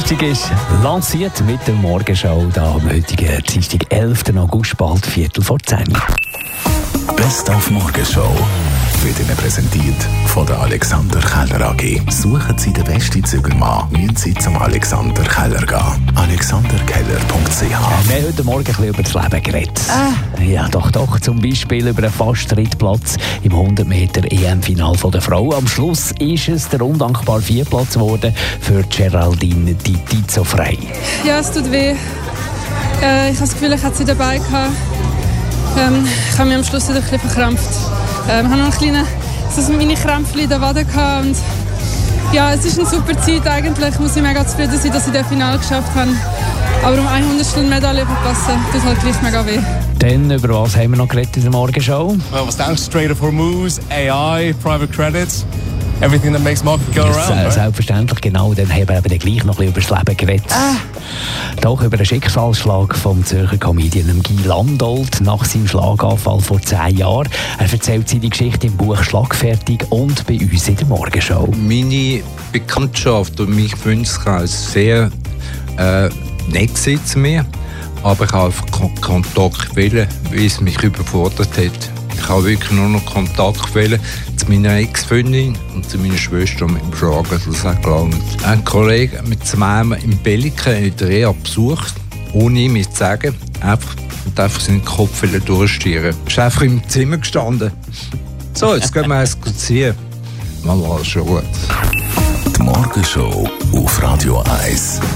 Dienstag ist lanciert mit der Morgenshow da am heutigen Dienstag, 11. August, bald 9:45. Best auf Morgenshow wird Ihnen präsentiert von der Alexander Keller AG. Suchen Sie den besten Zügelmann, müssen Sie zum Alexander Keller gehen. alexanderkeller.ch. Wir haben heute Morgen ein bisschen über das Leben geredet. Ja, doch. Zum Beispiel über einen fast Drittplatz im 100 Meter EM-Final der Frau. Am Schluss ist es der undankbare Viertplatz geworden für Geraldine Di Tizzo Frey. Ja, es tut weh. Ich habe das Gefühl, ich hatte sie dabei gehabt. Ich habe mich am Schluss wieder ein bisschen verkrampft. Ich habe noch ein kleines Mini-Krämpfchen in der Wade gehabt. Und ja, es ist eine super Zeit eigentlich. Ich muss mega zufrieden sein, dass ich das Finale geschafft habe. Aber um 100 Medaille verpassen, tut halt gleich mega weh. Dann, über was haben wir noch geredet in der Morgenshow? Was denkst du? Strait of Hormuz, AI, Private Credits, everything that makes market go around, right? Selbstverständlich, genau. Dann haben wir eben gleich noch ein bisschen über das Leben geredet. Doch über den Schicksalsschlag vom Zürcher Comedian Guy Landolt nach seinem Schlaganfall vor 10 Jahren. Er erzählt seine Geschichte im Buch «Schlagfertig» und bei uns in der Morgenshow. Meine Bekanntschaft und mein Freundeskreis sehr nett zu mir, aber ich habe einfach Kontakt wählen, weil es mich überfordert hat. Ich habe wirklich nur noch Kontakt wählen zu meiner Ex-Freundin und zu meiner Schwester mit dem Schwager. Das hat gelangt. Ein Kollege mit zweimal im Belliken in der Reha besucht, ohne ihm zu sagen, einfach seinen Kopf durchstieren. Er ist einfach im Zimmer gestanden. So, jetzt gehen wir diskutieren. Mal alles schon gut. Die Morgenshow auf Radio 1.